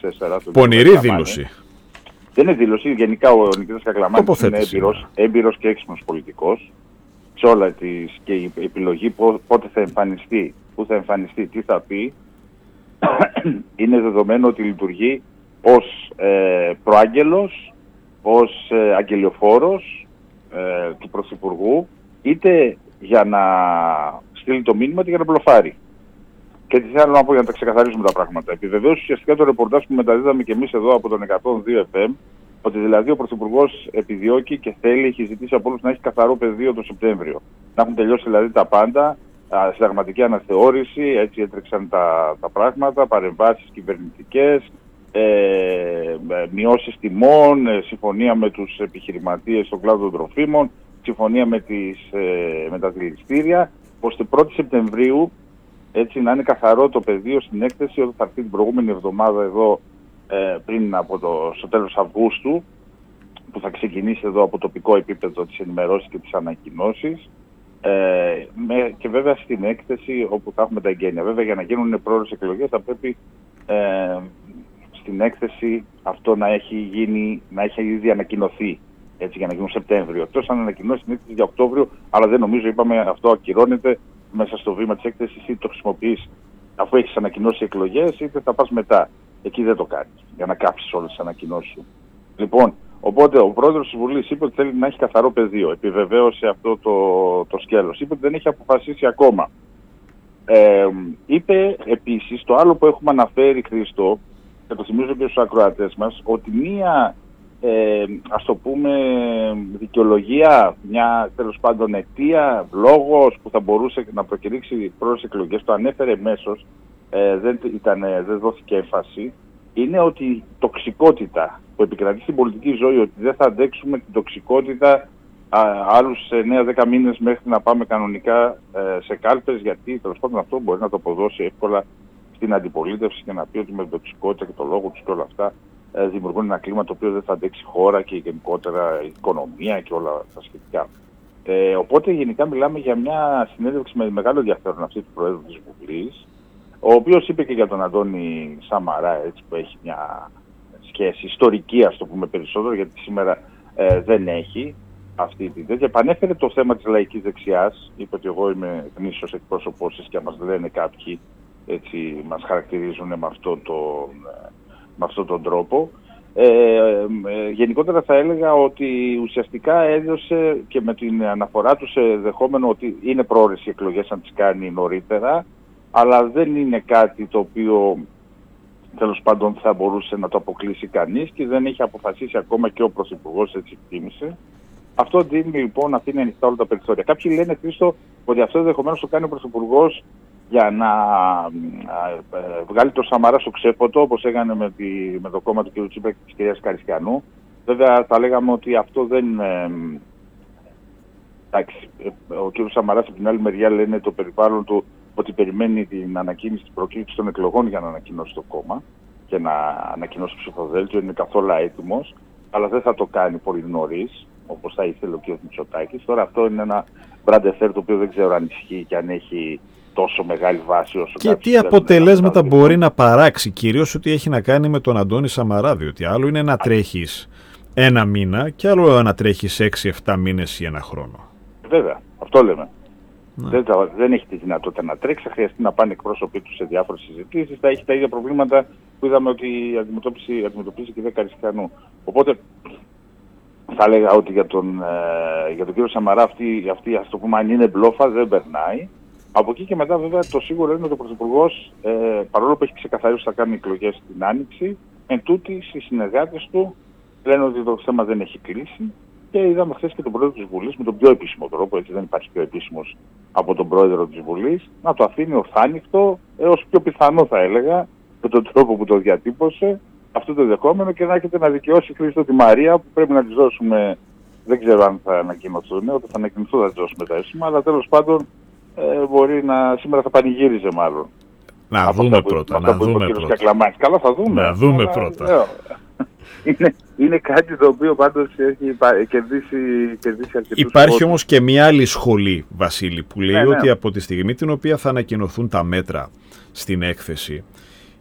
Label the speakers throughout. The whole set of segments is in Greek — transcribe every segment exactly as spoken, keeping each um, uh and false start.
Speaker 1: τέσσερα.
Speaker 2: Πονηρή δήλωση.
Speaker 1: Δεν είναι δήλωση. Γενικά ο Νικήτας Κακλαμάνης είναι έμπειρος, έμπειρος και έξυπνος πολιτικός. Σε όλα τις και η επιλογή πότε θα εμφανιστεί, πού θα εμφανιστεί, τι θα πει, είναι δεδομένο ότι λειτουργεί ως ε, προάγγελος, ως ε, αγγελιοφόρος ε, του Πρωθυπουργού, είτε για να στείλει το μήνυμα, είτε για να μπλοφάρει. Και τι θέλω να πω για να τα ξεκαθαρίσουμε τα πράγματα. Επιβεβαίωσε ουσιαστικά το ρεπορτάζ που μεταδίδαμε και εμείς εδώ από τον εκατόν δύο εφ εμ, ότι δηλαδή ο Πρωθυπουργός επιδιώκει και θέλει, έχει ζητήσει από όλους να έχει καθαρό πεδίο το Σεπτέμβριο. Να έχουν τελειώσει δηλαδή τα πάντα, συνταγματική αναθεώρηση, έτσι έτρεξαν τα, τα πράγματα, παρεμβάσεις κυβερνητικές, ε, μειώσεις τιμών, ε, συμφωνία με τους επιχειρηματίες στον κλάδο των τροφίμων, συμφωνία με, τις, ε, με τα δηληστήρια, ώστε πρώτη Σεπτεμβρίου έτσι να είναι καθαρό το πεδίο στην έκθεση, όταν θα έρθει την προηγούμενη εβδομάδα εδώ, ε, πριν από το στο τέλος Αυγούστου, που θα ξεκινήσει εδώ από τοπικό επίπεδο τις ενημερώσεις και τις ανακοινώσεις, ε, με, και βέβαια στην έκθεση όπου θα έχουμε τα εγγένεια. Βέβαια για να γίνουν πρόορες εκλογές θα πρέπει ε, στην έκθεση αυτό να έχει γίνει, να έχει ήδη ανακοινωθεί, έτσι, για να γίνουν Σεπτέμβριο. Εκτός αν ανακοινώσει την έκθεση για Οκτώβριο, αλλά δεν νομίζω, είπαμε, αυτό ακυρώνεται μέσα στο βήμα της έκθεσης, ή το χρησιμοποιείς αφού έχεις ανακοινώσει εκλογές, είτε θα πας μετά. Εκεί δεν το κάνεις, για να κάψεις όλες τις ανακοινώσεις σου. Λοιπόν, οπότε ο πρόεδρος της Βουλής είπε ότι θέλει να έχει καθαρό πεδίο. Επιβεβαίωσε αυτό το, το σκέλος. Είπε ότι δεν έχει αποφασίσει ακόμα. Ε, είπε επίσης το άλλο που έχουμε αναφέρει, Χρήστο, και το θυμίζω και στους ακροατές μας, ότι μία, ε, ας το πούμε, δικαιολογία, μια τέλος πάντων αιτία, λόγος που θα μπορούσε να προκηρύξει πρόορες εκλογές, το ανέφερε εμέσως, ε, δεν, ήταν, δεν δόθηκε έμφαση, είναι ότι η τοξικότητα που επικρατεί στην πολιτική ζωή, ότι δεν θα αντέξουμε την τοξικότητα α, άλλους εννέα δέκα μήνες μέχρι να πάμε κανονικά ε, σε κάλπες, γιατί τέλος πάντων αυτό μπορεί να το αποδώσει εύκολα στην αντιπολίτευση και να πει ότι με την τοξικότητα και το λόγο τους και όλα αυτά ε, δημιουργούν ένα κλίμα το οποίο δεν θα αντέξει η χώρα και γενικότερα η οικονομία και όλα τα σχετικά. Ε, οπότε γενικά μιλάμε για μια συνέντευξη με μεγάλο ενδιαφέρον αυτή του Προέδρου της Βουλής, ο οποίος είπε και για τον Αντώνη Σαμαρά, έτσι, που έχει μια σχέση ιστορική, ας το πούμε περισσότερο, γιατί σήμερα ε, δεν έχει αυτή τη τέτοια. Επανέφερε το θέμα της λαϊκής δεξιάς, είπε ότι εγώ είμαι γνήσιος εκπρόσωπός της και μας λένε κάποιοι, έτσι μας χαρακτηρίζουν με, αυτό το, με αυτόν τον τρόπο. Ε, ε, γενικότερα θα έλεγα ότι ουσιαστικά έδωσε και με την αναφορά του σε δεχόμενο ότι είναι πρόορες οι εκλογές αν τις κάνει νωρίτερα, αλλά δεν είναι κάτι το οποίο τέλος πάντων θα μπορούσε να το αποκλείσει κανείς και δεν έχει αποφασίσει ακόμα και ο Πρωθυπουργός, έτσι εκτίμησε. Αυτό δίνει λοιπόν, αφήνει ανοιχτά όλα τα περιθώρια. Κάποιοι λένε, Χρήστο, ότι αυτό ενδεχομένως το κάνει ο Πρωθυπουργός για να ε, ε, βγάλει το Σαμαρά στο ξέφωτο, όπως έκανε με, τη, με το κόμμα του κ. Τσίπρα και της κυρίας Καριστιανού. Βέβαια θα λέγαμε ότι αυτό δεν... Ε, εντάξει, ο κ. Σαμαράς από την άλλη μεριά λένε το περιβάλλον του ότι περιμένει την ανακοίνηση της προκήρυξης των εκλογών για να ανακοινώσει το κόμμα και να ανακοινώσει το ψηφοδέλτιο, είναι καθόλου έτοιμος, αλλά δεν θα το κάνει πολύ νωρίς, όπως θα ήθελε ο κ. Μητσοτάκης. Τώρα αυτό είναι ένα μπραντεφέρ το οποίο δεν ξέρω αν ισχύει και αν έχει τόσο μεγάλη βάση όσο
Speaker 2: και τι αποτελέσματα να μπορεί να παράξει, κυρίως ότι έχει να κάνει με τον Αντώνη Σαμαρά, διότι άλλο είναι να τρέχεις ένα μήνα και άλλο να τρέχεις έξι εφτά μήνες ή ένα χρόνο.
Speaker 1: Βέβαια, αυτό λέμε. Ναι. Δεν, δεν έχει τη δυνατότητα να τρέξει, θα χρειαστεί να πάνε εκπρόσωποι του σε διάφορες συζητήσεις, θα έχει τα ίδια προβλήματα που είδαμε ότι αντιμετώπισε, αντιμετωπίζει και η Καριστιανού. Οπότε θα έλεγα ότι για τον, ε, για τον κύριο Σαμαρά αυτή, αυτή, ας το πούμε, αν είναι μπλόφα, δεν περνάει. Από εκεί και μετά βέβαια το σίγουρο είναι ότι ο Πρωθυπουργός, ε, παρόλο που έχει ξεκαθαρίσει ότι θα κάνει εκλογές την Άνοιξη, εν τούτης οι συνεργάτες του λένε ότι το θέμα δεν έχει κλείσει. Και είδαμε χθες και τον Πρόεδρο της Βουλής με τον πιο επίσημο τρόπο, έτσι δεν υπάρχει πιο επίσημος από τον Πρόεδρο της Βουλής, να το αφήνει ορθάνυχτο, έως πιο πιθανό θα έλεγα, με τον τρόπο που το διατύπωσε, αυτό το δεχόμενο, και να έχετε να δικαιώσει, Χρήστο, τη Μαρία, που πρέπει να της δώσουμε, δεν ξέρω αν θα ανακοινωθούν, όταν θα ανακοινωθούν θα της δώσουμε τα έσημα, αλλά τέλος πάντων ε, μπορεί να, σήμερα θα πανηγύριζε μάλλον.
Speaker 2: Να από δούμε πρώτα, να δούμε πρώτα.
Speaker 1: Καλά θα δούμε.
Speaker 2: Να δούμε αλλά, πρώτα. Λέω,
Speaker 1: Είναι, είναι κάτι το οποίο πάντως έχει κερδίσει, κερδίσει αρκετούς.
Speaker 2: Υπάρχει κόσμους. Όμως και μια άλλη σχολή, Βασίλη, που λέει ναι,
Speaker 1: ναι.
Speaker 2: ότι από τη στιγμή την οποία θα ανακοινωθούν τα μέτρα στην έκθεση,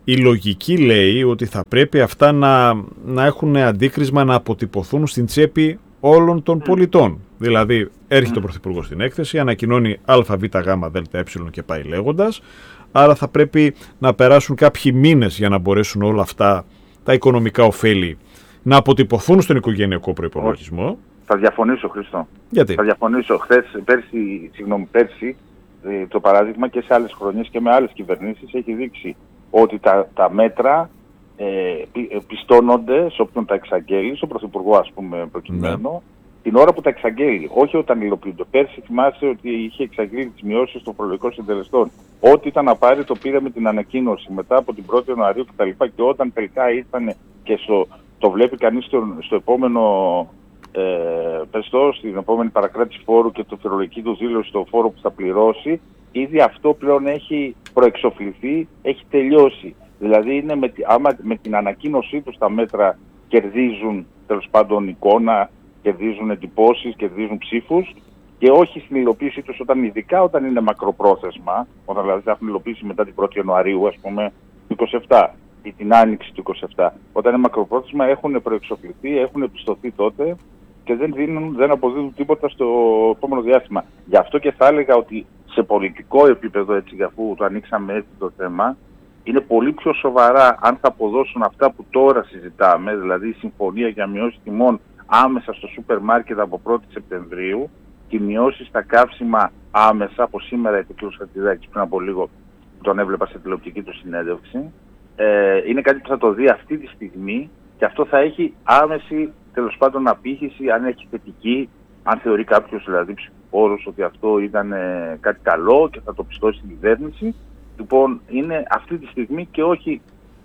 Speaker 2: η λογική λέει ότι θα πρέπει αυτά να, να έχουν αντίκρισμα, να αποτυπωθούν στην τσέπη όλων των πολιτών. Δηλαδή, έρχεται ο Πρωθυπουργός στην έκθεση, ανακοινώνει α, β, γ, δ, ε και πάει λέγοντας. Άρα θα πρέπει να περάσουν κάποιοι μήνες για να μπορέσουν όλα αυτά τα οικονομικά ωφέλη να αποτυπωθούν στον οικογενειακό προϋπολογισμό.
Speaker 1: Θα διαφωνήσω, Χρήστο.
Speaker 2: Γιατί?
Speaker 1: Θα διαφωνήσω. Χθες, πέρσι, συγγνώμη, πέρσι, το παράδειγμα και σε άλλες χρονιές και με άλλες κυβερνήσεις έχει δείξει ότι τα, τα μέτρα ε, πιστώνονται σε όποιον τα εξαγγέλει, στον Πρωθυπουργό ας πούμε προκειμένου, ναι. την ώρα που τα εξαγγέλει, όχι όταν υλοποιούνται. Πέρσι θυμάσαι ότι είχε εξαγγείλει τις μειώσεις των φορολογικών συντελεστών. Ό,τι ήταν να πάρει το πήρε με την ανακοίνωση μετά από την πρώτη Ιανουαρίου κτλ. Και, και όταν τελικά ήρθαν και στο, το βλέπει κανείς στο, στο επόμενο ε, πεστό, στην επόμενη παρακράτηση φόρου και το φορολογική του δήλωση στο φόρο που θα πληρώσει, ήδη αυτό πλέον έχει προεξοφληθεί, έχει τελειώσει. Δηλαδή είναι με, άμα με την ανακοίνωσή του τα μέτρα κερδίζουν τέλος πάντων εικόνα, κερδίζουν εντυπώσεις, κερδίζουν ψήφους και όχι στην υλοποίησή τους όταν ειδικά όταν είναι μακροπρόθεσμα, όταν δηλαδή θα έχουν υλοποιήσει μετά την πρώτη Ιανουαρίου ας πούμε του είκοσι επτά ή την άνοιξη του είκοσι επτά. Όταν είναι μακροπρόθεσμα έχουν προεξοφληθεί, έχουν επιστοθεί τότε και δεν, δίνουν, δεν αποδίδουν τίποτα στο επόμενο διάστημα. Γι' αυτό και θα έλεγα ότι σε πολιτικό επίπεδο, έτσι, αφού το ανοίξαμε έτσι το θέμα, είναι πολύ πιο σοβαρά αν θα αποδώσουν αυτά που τώρα συζητάμε, δηλαδή η συμφωνία για μειώσεις τιμών άμεσα στο σούπερ μάρκετ από πρώτη Σεπτεμβρίου και μειώσεις στα καύσιμα άμεσα από σήμερα, είπε ο κ. Χατζηδάκης πριν από λίγο, τον έβλεπα σε τηλεοπτική του συνέντευξη. Ε, είναι κάτι που θα το δει αυτή τη στιγμή και αυτό θα έχει άμεση τέλος πάντων απήχηση, αν έχει θετική, αν θεωρεί κάποιος δηλαδή ψηφοφόρος ότι αυτό ήταν ε, κάτι καλό και θα το πιστώσει στην κυβέρνηση. Λοιπόν, είναι αυτή τη στιγμή και όχι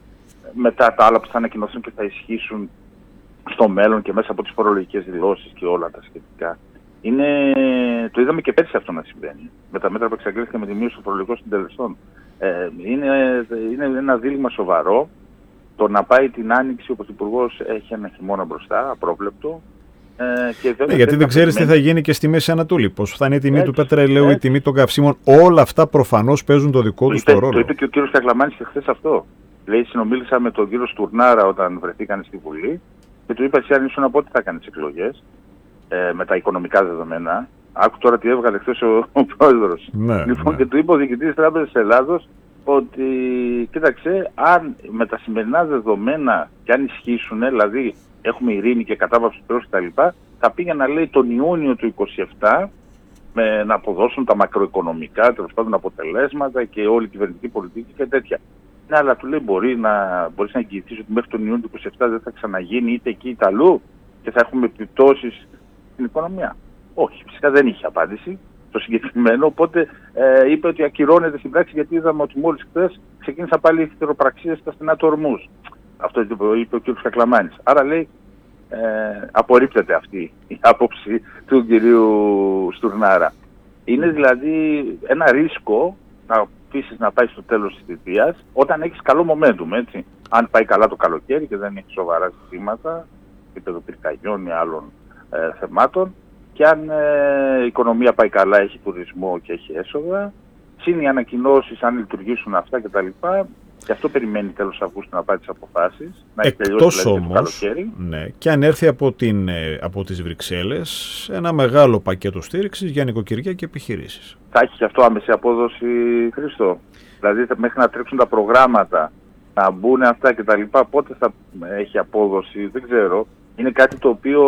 Speaker 1: μετά τα άλλα που θα ανακοινωθούν και θα ισχύσουν στο μέλλον και μέσα από τις φορολογικές δηλώσεις και όλα τα σχετικά. Είναι, το είδαμε και πέρσι αυτό να συμβαίνει, με τα μέτρα που εξαγγέλθηκαν με τη μείωση των φορολογικών συντελεστών. Ε, είναι, είναι ένα δίλημμα σοβαρό. Το να πάει την άνοιξη ο Πρωθυπουργός έχει ένα χειμώνα μπροστά, απρόβλεπτο. Ε, και
Speaker 2: ναι, γιατί δεν ξέρεις τι θα γίνει και στη Μέση Ανατολή. Πώς θα είναι η τιμή έτσι, του πετρελαίου, έτσι. Η τιμή των καυσίμων. Όλα αυτά προφανώς παίζουν το δικό τους το ρόλο.
Speaker 1: Το είπε και ο κύριος Κακλαμάνης και χθες αυτό. Λέει, συνομίλησα με τον κύριο Στουρνάρα όταν βρεθήκαν στη Βουλή και του είπα: εσύ αν ήσουν από τι θα κάνεις εκλογές ε, με τα οικονομικά δεδομένα. Άκου τώρα τι έβγαλε χθες ο, ο πρόεδρος. Ναι, λοιπόν, ναι. Και του είπε ο διοικητής της Τράπεζας Ελλάδος ότι κοίταξε, αν με τα σημερινά δεδομένα και αν ισχύσουν, δηλαδή έχουμε ειρήνη και κατάβαυση του πυρός κτλ., θα πήγαινα, λέει, τον Ιούνιο του είκοσι επτά με, να αποδώσουν τα μακροοικονομικά, τέλος πάντων αποτελέσματα και όλη η κυβερνητική πολιτική και τέτοια. Ναι, αλλά του λέει, μπορεί να, μπορείς να εγγυηθείς ότι μέχρι τον Ιούνιο του είκοσι επτά δεν θα ξαναγίνει είτε εκεί είτε αλλού και θα έχουμε επιπτώσεις στην οικονομία. Όχι, φυσικά δεν είχε απάντηση το συγκεκριμένο, οπότε ε, είπε ότι ακυρώνεται στην πράξη γιατί είδαμε ότι μόλις χθες ξεκίνησαν πάλι οι θηροπραξίες στα στενά του Ορμούζ. Αυτό είπε ο κ. Κακλαμάνης. Άρα λέει, ε, απορρίπτεται αυτή η άποψη του κυρίου Στουρνάρα. Είναι δηλαδή ένα ρίσκο να αφήσεις να πάει στο τέλος της θητείας όταν έχεις καλό momentum, έτσι. Αν πάει καλά το καλοκαίρι και δεν έχει σοβαρά ζητήματα, επίπεδο πυρκαγιών ή άλλων ε, θεμάτων, και αν ε, η οικονομία πάει καλά, έχει τουρισμό και έχει έσοδα, συν οι ανακοινώσεις, αν λειτουργήσουν αυτά κτλ. Και αυτό περιμένει τέλος Αυγούστου να πάρει τις αποφάσεις. Να έχει τελειώσει δηλαδή, το καλοκαίρι.
Speaker 2: Ναι, και αν έρθει από, την, από τις Βρυξέλλες ένα μεγάλο πακέτο στήριξης για νοικοκυριά και επιχειρήσεις.
Speaker 1: Θα έχει και αυτό άμεση απόδοση, Χρήστο. Δηλαδή μέχρι να τρέξουν τα προγράμματα, να μπουν αυτά κτλ. Πότε θα έχει απόδοση, δεν ξέρω. Είναι κάτι το οποίο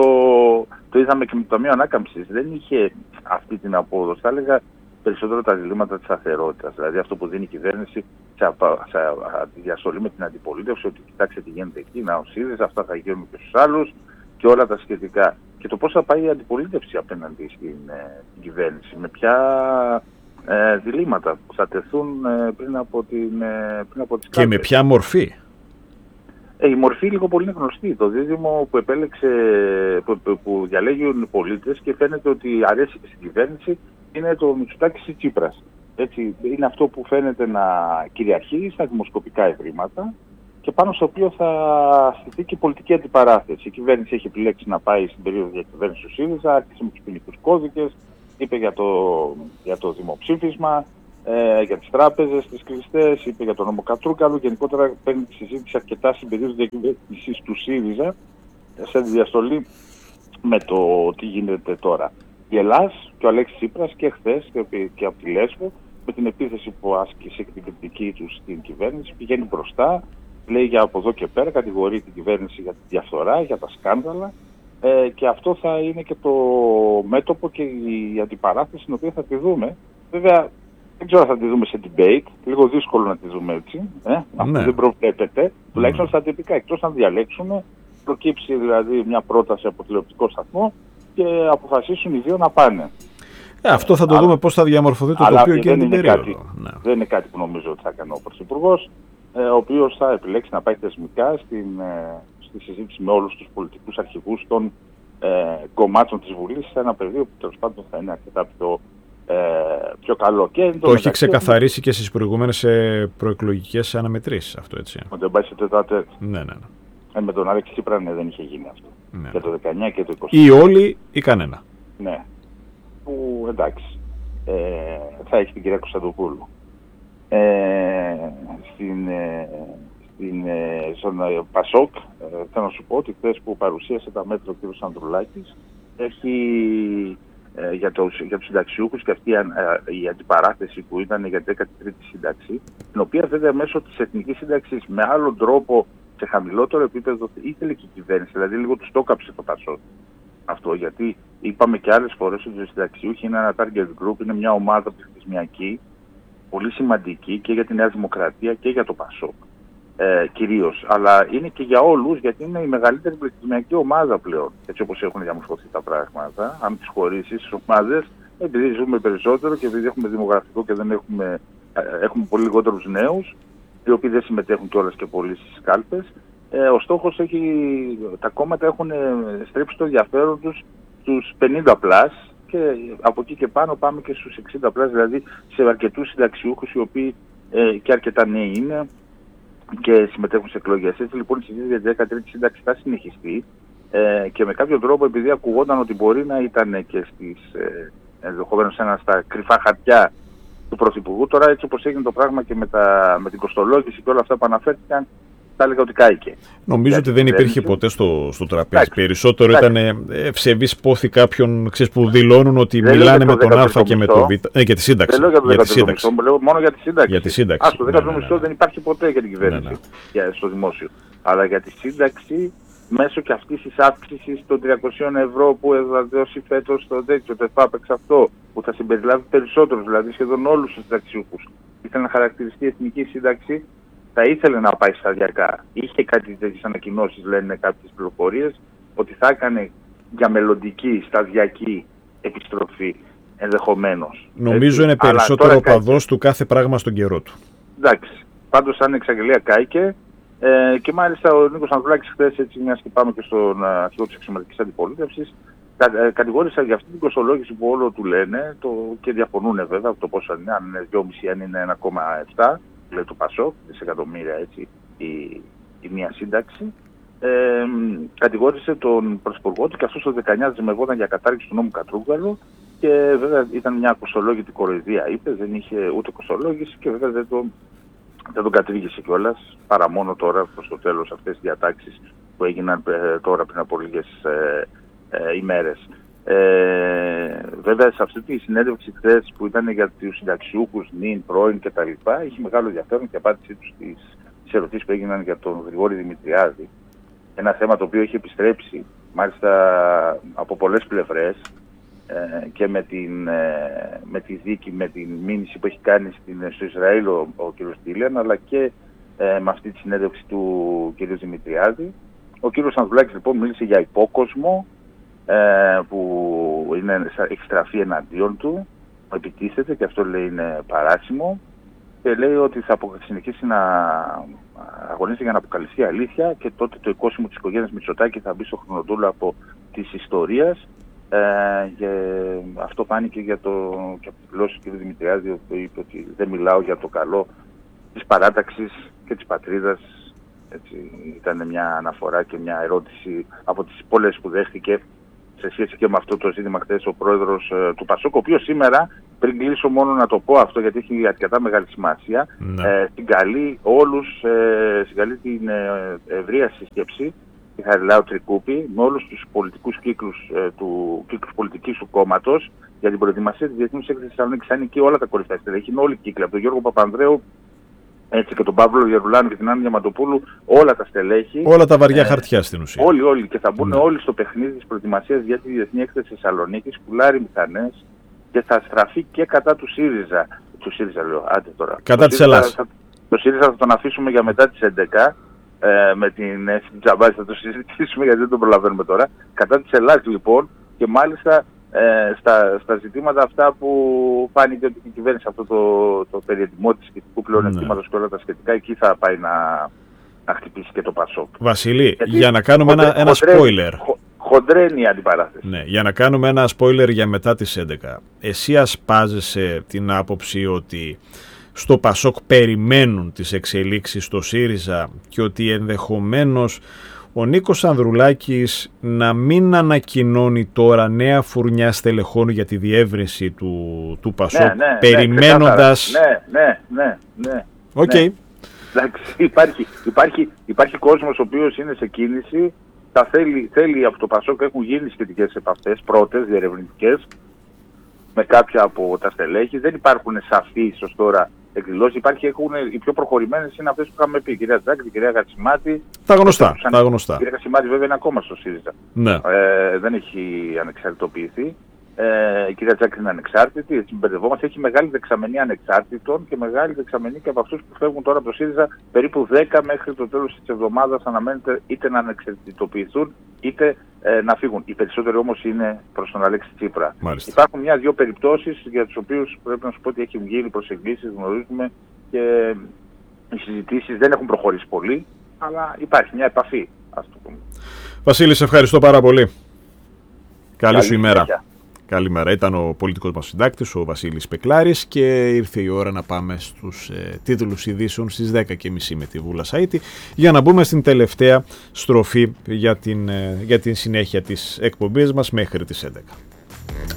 Speaker 1: το είδαμε και με το Ταμείο Ανάκαμψης. Δεν είχε αυτή την απόδοση. Θα έλεγα περισσότερο τα διλήμματα της σταθερότητας. Δηλαδή αυτό που δίνει η κυβέρνηση σε, σε διαστολή με την αντιπολίτευση, ότι κοιτάξτε τι γίνεται εκεί, να ο ΣΥΡΙΖΑ, αυτά θα γίνουν και στους άλλους και όλα τα σχετικά. Και το πώς θα πάει η αντιπολίτευση απέναντι στην ε, κυβέρνηση, με ποια ε, διλήμματα που θα τεθούν ε, πριν από, την, ε, πριν από τις
Speaker 2: κάλπες. Και με ποια μορφή.
Speaker 1: Ε, η μορφή λίγο πολύ είναι γνωστή. Το δίδυμο που επέλεξε, που, που, που διαλέγουν οι πολίτες και φαίνεται ότι αρέσει και στην κυβέρνηση είναι το Μητσοτάκης ή Τσίπρας. Έτσι, είναι αυτό που φαίνεται να κυριαρχεί στα δημοσκοπικά ευρήματα και πάνω στο οποίο θα στηθεί και η πολιτική αντιπαράθεση. Η κυβέρνηση έχει επιλέξει να πάει στην περίοδο διακυβέρνηση του ΣΥΡΙΖΑ, άρχισε με τους ποινικούς κώδικες, είπε για το, για το δημοψήφισμα, ε, για τις τράπεζες, τις κλειστές, είπε για τον νόμο Κατρούγκαλου. Γενικότερα παίρνει τη συζήτηση αρκετά στην περίοδο διακυβέρνησης του ΣΥΡΙΖΑ σε διαστολή με το τι γίνεται τώρα. Γελάς και ο Αλέξης Τσίπρας και χθες και, και από τη Λέσβο με την επίθεση που άσκησε και την κριτική του στην κυβέρνηση, πηγαίνει μπροστά, λέει για από εδώ και πέρα, κατηγορεί την κυβέρνηση για τη διαφθορά, για τα σκάνδαλα ε, και αυτό θα είναι και το μέτωπο και η αντιπαράθεση στην οποία θα τη δούμε. Βέβαια δεν ξέρω αν θα τη δούμε σε debate, λίγο δύσκολο να τη δούμε έτσι, ε, αυτό ναι. δεν προβλέπεται, τουλάχιστον στα τυπικά, εκτός αν διαλέξουμε, προκύψει δηλαδή μια πρόταση από τηλεοπτικό σταθμό και αποφασίσουν οι δύο να πάνε.
Speaker 2: Ε, αυτό θα το αλλά, δούμε πώς θα διαμορφωθεί το τοπίο και την περίοδο.
Speaker 1: Ναι. Δεν είναι κάτι που νομίζω ότι θα κάνει ο Πρωθυπουργός, ε, ο οποίος θα επιλέξει να πάει θεσμικά στην, ε, στη συζήτηση με όλους τους πολιτικούς αρχηγούς των ε, κομμάτων της Βουλής σε ένα πεδίο που τέλος πάντων θα είναι αρκετά πιο, ε, πιο καλό. Και
Speaker 2: το έχει ξεκαθαρίσει και στις προηγούμενες ε, προεκλογικές αναμετρήσεις αυτό, έτσι.
Speaker 1: Ότι δεν πάει σε τετατέτ.
Speaker 2: Ναι, ναι, ναι.
Speaker 1: Ε, με τον Άλεξη Τσίπρα ναι, δεν είχε γίνει αυτό.
Speaker 2: Ναι.
Speaker 1: Και το δεκαεννιά και το είκοσι.
Speaker 2: Ή όλοι ή κανένα.
Speaker 1: Ναι. Που εντάξει, ε, θα έχει την κυρία Κωνσταντοπούλου. Ε, στην, ε, στην, ε, στον ε, Πασόκ, ε, θέλω να σου πω ότι χθες που παρουσίασε τα μέτρα ο κ. Ανδρουλάκης, έχει ε, για, το, για τους συνταξιούχους και αυτή η, ε, η αντιπαράθεση που ήταν για την δέκατη τρίτη σύνταξη, την οποία βέβαια μέσω της εθνικής σύνταξης με άλλον τρόπο σε χαμηλότερο επίπεδο ήθελε και η κυβέρνηση, δηλαδή λίγο τους το κάψε το Πασόκ. Αυτό γιατί είπαμε και άλλες φορές ότι οι συνταξιούχοι είναι ένα target group, είναι μια ομάδα πληθυσμιακή πολύ σημαντική και για τη Νέα Δημοκρατία και για το Πασόκ ε, κυρίως. Αλλά είναι και για όλους γιατί είναι η μεγαλύτερη πληθυσμιακή ομάδα πλέον. Έτσι όπως έχουν διαμορφωθεί τα πράγματα, αν τις χωρίσεις τις ομάδες, επειδή ζούμε περισσότερο και επειδή έχουμε δημογραφικό και δεν έχουμε, ε, έχουμε πολύ λιγότερους νέους, οι οποίοι δεν συμμετέχουν κιόλας και πολύ στις κάλπες. Ε, ο στόχος έχει, τα κόμματα έχουν στρέψει το ενδιαφέρον τους στους πενήντα πλας και από εκεί και πάνω πάμε και στους εξήντα πλας, δηλαδή σε αρκετούς συνταξιούχους οι οποίοι ε, και αρκετά νέοι είναι και συμμετέχουν σε εκλογές. Έτσι λοιπόν η συζήτηση για τη δέκατη τρίτη σύνταξη θα συνεχιστεί ε, και με κάποιο τρόπο επειδή ακουγόταν ότι μπορεί να ήταν και στις, ε, ενδεχομένως ένα στα κρυφά χαρτιά του Πρωθυπουργού, τώρα έτσι όπως έγινε το πράγμα και με, τα, με την κοστολόγηση και όλα αυτά που αναφέρθηκαν, θα έλεγα ότι κάηκε.
Speaker 2: Νομίζω ότι δεν υπήρχε ποτέ στο, στο τραπέζι. Άξι. Περισσότερο ήταν ευσεβείς πόθη κάποιον που δηλώνουν ότι δεν μιλάνε με τον Α και με τον Β. Ναι, για τη σύνταξη.
Speaker 1: Δεν λέω για το δέκατο μισθό, λέω μόνο για τη σύνταξη.
Speaker 2: Για τη σύνταξη.
Speaker 1: Α, το δέκατο ναι, μισθό ναι, ναι. δεν υπάρχει ποτέ για την κυβέρνηση, ναι, ναι. Για, στο δημόσιο. Αλλά για τη σύνταξη, μέσω και αυτής της αύξησης των τριακοσίων ευρώ που θα δώσει φέτος το τέτοιο, το ΕΦΑΠΕΞ αυτό, που θα συμπεριλάβει περισσότερους, δηλαδή σχεδόν όλους τους συνταξιούχους. Ήθελε να χαρακτηριστεί η εθνική σύνταξη. Θα ήθελε να πάει σταδιακά. Είχε κάτι τέτοιες ανακοινώσεις, λένε κάποιες πληροφορίες, ότι θα έκανε για μελλοντική, σταδιακή επιστροφή ενδεχομένως.
Speaker 2: Νομίζω έτσι. Είναι περισσότερο οπαδός του κάθε πράγμα στον καιρό του.
Speaker 1: Εντάξει. Πάντως σαν εξαγγελία κάηκε ε, και μάλιστα ο Νίκος Ανδρουλάκης χθες, έτσι μιας και πάμε και στον αρχηγό της εξωματικής αντιπολίτευσης, κα, ε, κατηγόρησα για αυτή την κοστολόγηση που όλο του λένε το, και διαφωνούν βέβαια από το πόσο είναι, αν είναι δυόμισι αν είναι ένα κόμμα επτά. Λέει του Πασόκ, δισεκατομμύρια έτσι, η, η μία σύνταξη, ε, κατηγόρησε τον Πρωθυπουργό του και αυτός το δεκαεννιά δεσμευόταν για κατάργηση του νόμου Κατρούγκαλου και βέβαια ήταν μια κοστολόγητη κοροϊδία, είπε, δεν είχε ούτε κοστολόγηση και βέβαια δεν, το, δεν τον κατήργησε κιόλας, παρά μόνο τώρα προς το τέλος αυτές τις διατάξεις που έγιναν ε, τώρα πριν από λίγες ε, ε, ημέρες. Ε, βέβαια σε αυτή τη συνέντευξη χθες που ήταν για τους συνταξιούχους, νυν, πρώην κτλ. Είχε μεγάλο ενδιαφέρον και απάντησή τους στις, στις ερωτήσεις που έγιναν για τον Γρηγόρη Δημητριάδη. Ένα θέμα το οποίο έχει επιστρέψει μάλιστα από πολλές πλευρές ε, και με, την, ε, με τη δίκη, με την μήνυση που έχει κάνει στην, στο Ισραήλ ο, ο κ. Τίλιαν, αλλά και ε, με αυτή τη συνέντευξη του κ. Δημητριάδη. Ο κ. Ανδρουλάκης λοιπόν μίλησε για υπόκοσμο, Ε, που είναι, έχει στραφεί εναντίον του, επιτίθεται και αυτό λέει είναι παράσιμο και λέει ότι θα συνεχίσει να αγωνίζεται για να αποκαλυφθεί η αλήθεια και τότε το οικόσιμο της οικογένειας Μητσοτάκη θα μπει στο χρονοτούλαπο της ιστορίας ε, και αυτό φάνηκε για το, και από τη γλώσσα του κ. Δημητριάδη που είπε ότι δεν μιλάω για το καλό της παράταξης και της πατρίδας. Έτσι, ήταν μια αναφορά και μια ερώτηση από τις πολλές που δέχτηκε σε σχέση και με αυτό το ζήτημα χθες ο πρόεδρος ε, του Πασόκ, ο οποίος σήμερα πριν κλείσω μόνο να το πω αυτό, γιατί έχει αρκετά μεγάλη σημασία, ναι. ε, συγκαλεί όλους, ε, συγκαλεί την ε, ευρεία σύσκεψη, τη Χαριλάου Τρικούπη, με όλους τους πολιτικούς κύκλους ε, του κύκλους πολιτικής του κόμματος, για την προετοιμασία της Διεθνούς Έκθεσης Θεσσαλονίκης. Θα είναι εκεί όλα τα κορυφαία στελέχη, είναι όλοι οι κύκλοι, από τον Γιώργο Παπανδρέου, έτσι και τον Παύλο Γερουλάνου και την Άννα Διαμαντοπούλου, όλα τα στελέχη.
Speaker 2: Όλα τα βαριά ε, χαρτιά στην ουσία.
Speaker 1: Όλοι, όλοι. Και θα μπουν ναι. όλοι στο παιχνίδι της προετοιμασίας για τη Διεθνή Έκθεση Θεσσαλονίκης, πουλάρει μηχανές και θα στραφεί και κατά του ΣΥΡΙΖΑ. Του ΣΥΡΙΖΑ λέω, άντε τώρα.
Speaker 2: Κατά της Ελλάδας.
Speaker 1: Το ΣΥΡΙΖΑ θα τον αφήσουμε για μετά τις έντεκα. Ε, με την Τζαμπάζη θα το συζητήσουμε γιατί δεν το προλαβαίνουμε τώρα. Κατά της Ελλάδας λοιπόν, και μάλιστα ε, στα, στα ζητήματα αυτά που φάνηκε ότι η κυβέρνηση αυτό το, το περιετοιμό της σχετικού πλεονεκτήματος και όλα τα σχετικά, εκεί θα πάει να, να χτυπήσει και το Πασόκ.
Speaker 2: Βασίλη, γιατί για να κάνουμε χοντρέ, ένα, ένα
Speaker 1: χοντρέ,
Speaker 2: spoiler.
Speaker 1: Χο, χοντρένει η αντιπαράθεση.
Speaker 2: Ναι, για να κάνουμε ένα spoiler για μετά τις έντεκα. Εσύ ασπάζεσαι την άποψη ότι στο Πασόκ περιμένουν τις εξελίξεις στο ΣΥΡΙΖΑ και ότι ενδεχομένως ο Νίκος Ανδρουλάκης να μην ανακοινώνει τώρα νέα φουρνιά στελεχών για τη διεύρυνση του, του Πασόκ, ναι, ναι, περιμένοντας...
Speaker 1: Ναι, ναι, ναι, ναι.
Speaker 2: Οκ. Okay.
Speaker 1: Ναι. Εντάξει, υπάρχει, υπάρχει, υπάρχει κόσμος ο οποίος είναι σε κίνηση, τα θέλει, θέλει από το Πασόκ, έχουν γίνει σχετικές επαφές, πρώτες, διερευνητικές, με κάποια από τα στελέχη. Δεν υπάρχουν σαφείς ως τώρα εκδηλώσεις. Υπάρχει, έχουν, οι πιο προχωρημένες είναι αυτές που είχαμε πει. Η κυρία Τζάκη, η κυρία Γατσιμάτη.
Speaker 2: Τα γνωστά. Τα γνωστά.
Speaker 1: Η κυρία Γατσιμάτη βέβαια είναι ακόμα στο ΣΥΡΙΖΑ.
Speaker 2: Ναι.
Speaker 1: Ε, δεν έχει ανεξαρτητοποιηθεί. Ε, η κυρία Τζάκη είναι ανεξάρτητη, έτσι μπερδευόμαστε. Έχει μεγάλη δεξαμενή ανεξάρτητων και μεγάλη δεξαμενή και από αυτούς που φεύγουν τώρα από το ΣΥΡΙΖΑ. Περίπου δέκα μέχρι το τέλος της εβδομάδας αναμένεται είτε να ανεξαρτητοποιηθούν είτε ε, να φύγουν. Οι περισσότεροι όμως είναι προς τον Αλέξη Τσίπρα.
Speaker 2: Μάλιστα.
Speaker 1: Υπάρχουν μια-δυο περιπτώσεις για τις οποίες πρέπει να σου πω ότι έχουν γίνει προσεγγίσεις, γνωρίζουμε και οι συζητήσεις δεν έχουν προχωρήσει πολύ, αλλά υπάρχει μια επαφή, ας το πούμε.
Speaker 2: Βασίλη, σε ευχαριστώ πάρα πολύ. Καλή, Καλή σου ημέρα.
Speaker 1: Συνέχεια.
Speaker 2: Καλημέρα. Ήταν ο πολιτικός μας συντάκτης, ο Βασίλης Πεκλάρης, και ήρθε η ώρα να πάμε στους ε, τίτλους ειδήσεων στις δέκα και μισή με τη Βούλα Σαΐτη για να μπούμε στην τελευταία στροφή για την, ε, για την συνέχεια της εκπομπής μας μέχρι τις έντεκα.